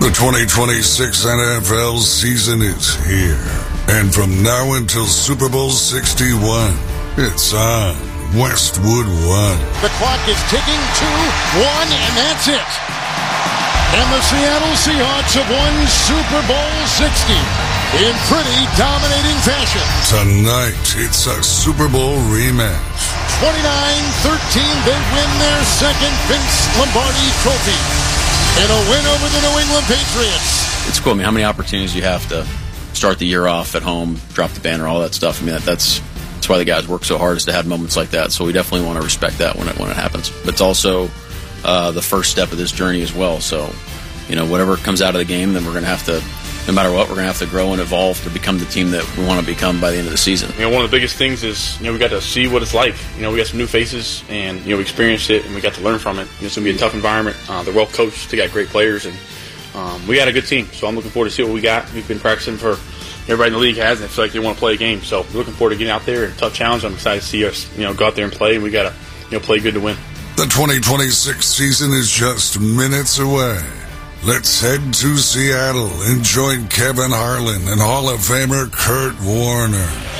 The 2026 NFL season is here. And from now until Super Bowl 61, it's on Westwood One. The clock is ticking, 2, 1, and that's it. And the Seattle Seahawks have won Super Bowl 60 in pretty dominating fashion. Tonight, it's a Super Bowl rematch. 29-13, they win their second Vince Lombardi trophy. And a win over the New England Patriots. It's cool. I mean, how many opportunities you have to start the year off at home, drop the banner, all that stuff. I mean, that's why the guys work so hard, is to have moments like that. So we definitely want to respect that when it happens. But it's also the first step of this journey as well. So, you know, whatever comes out of the game, then we're going to have to, no matter what, we're going to have to grow and evolve to become the team that we want to become by the end of the season. You know, one of the biggest things is, you know, we got to see what it's like. You know, we got some new faces, and, you know, we experienced it, and we got to learn from it. You know, it's going to be a tough environment. They're well coached. They got great players, and we got a good team. So I'm looking forward to see what we got. We've been practicing for everybody in the league has, and I feel like they want to play a game. So we're looking forward to getting out there and tough challenge. I'm excited to see us, you know, go out there and play, and we got to, you know, play good to win. The 2026 season is just minutes away. Let's head to Seattle and join Kevin Harlan and Hall of Famer Kurt Warner